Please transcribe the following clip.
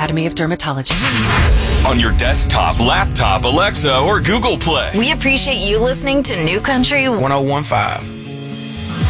Academy of Dermatology. On your desktop, laptop, Alexa, or Google Play. We appreciate you listening to New Country 1015.